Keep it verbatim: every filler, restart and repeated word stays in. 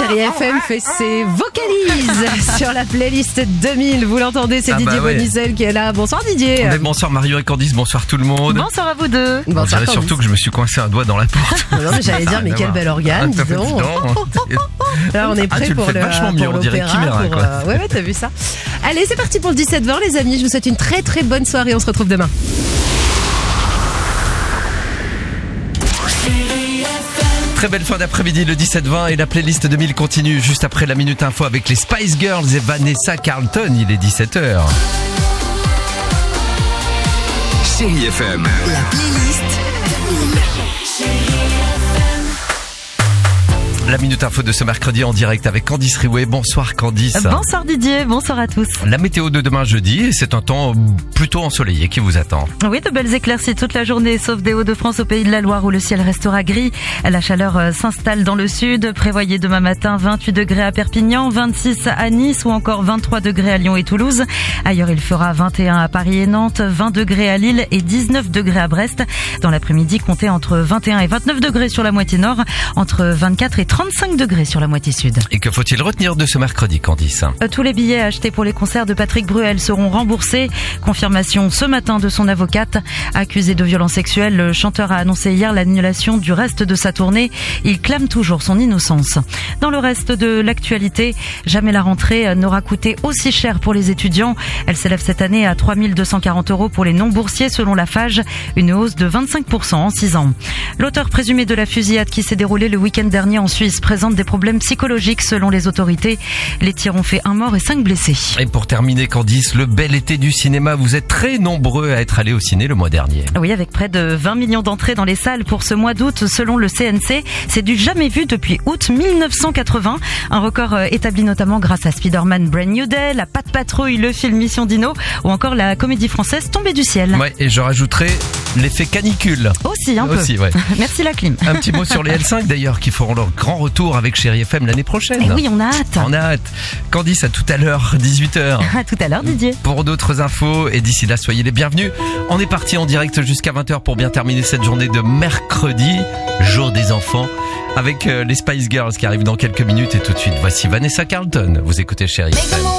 Chérie F M fait ses vocalises sur la playlist deux mille. Vous l'entendez, c'est ah Didier bah ouais. Bonicel qui est là. Bonsoir Didier. Mais bonsoir Mario et Candice, bonsoir tout le monde. Bonsoir à vous deux. Bonsoir, je dirais surtout que je me suis coincé un doigt dans la porte. Non mais j'allais dire mais quel bel organe, dis donc. Là on est prêt ah, pour le, le vachement mieux, pour on dirait Chimera, pour, quoi. Euh, ouais ouais t'as vu ça. Allez c'est parti pour le dix-sept vingt les amis. Je vous souhaite une très très bonne soirée. On se retrouve demain. Très belle fin d'après-midi, le dix-sept vingt et la playlist deux mille continue juste après la Minute Info avec les Spice Girls et Vanessa Carlton. Il est dix-sept heures. Chérie F M. La playlist deux mille. La Minute Info de ce mercredi en direct avec Candice Riouet. Bonsoir Candice. Bonsoir Didier, bonsoir à tous. La météo de demain jeudi, c'est un temps plutôt ensoleillé qui vous attend. Oui, de belles éclaircies toute la journée, sauf des Hauts-de-France au Pays de la Loire où le ciel restera gris. La chaleur s'installe dans le sud. Prévoyez demain matin vingt-huit degrés à Perpignan, vingt-six à Nice ou encore vingt-trois degrés à Lyon et Toulouse. Ailleurs, il fera vingt et un à Paris et Nantes, vingt degrés à Lille et dix-neuf degrés à Brest. Dans l'après-midi, comptez entre vingt et un et vingt-neuf degrés sur la moitié nord, entre vingt-quatre et trente-cinq degrés sur la moitié sud. Et que faut-il retenir de ce mercredi, Candice ? Tous les billets achetés pour les concerts de Patrick Bruel seront remboursés. Confirmation ce matin de son avocate. Accusé de violences sexuelles, le chanteur a annoncé hier l'annulation du reste de sa tournée. Il clame toujours son innocence. Dans le reste de l'actualité, jamais la rentrée n'aura coûté aussi cher pour les étudiants. Elle s'élève cette année à trois mille deux cent quarante euros pour les non-boursiers selon la Fage, une hausse de vingt-cinq pour cent en six ans. L'auteur présumé de la fusillade qui s'est déroulée le week-end dernier en Suisse présente des problèmes psychologiques selon les autorités. Les tirs ont fait un mort et cinq blessés. Et pour terminer, Candice, le bel été du cinéma, vous êtes très nombreux à être allés au ciné le mois dernier. Oui, avec près de vingt millions d'entrées dans les salles pour ce mois d'août selon le C N C. C'est du jamais vu depuis août mille neuf cent quatre-vingts. Un record établi notamment grâce à Spider-Man Brand New Day, La Patte Patrouille, le film Mission Dino ou encore la comédie française Tombée du ciel. Ouais, et je rajouterai l'effet canicule. Aussi, un peu. Aussi, ouais. Merci la clim. Un petit mot sur les L cinq d'ailleurs qui feront leur grand retour avec Chérie F M l'année prochaine. Et oui, on a hâte. On a hâte. Candice, à tout à l'heure, dix-huit heures. À tout à l'heure, Didier. Pour d'autres infos, et d'ici là, soyez les bienvenus. On est parti en direct jusqu'à vingt heures pour bien terminer cette journée de mercredi, jour des enfants, avec les Spice Girls qui arrivent dans quelques minutes. Et tout de suite, voici Vanessa Carlton. Vous écoutez Chérie F M.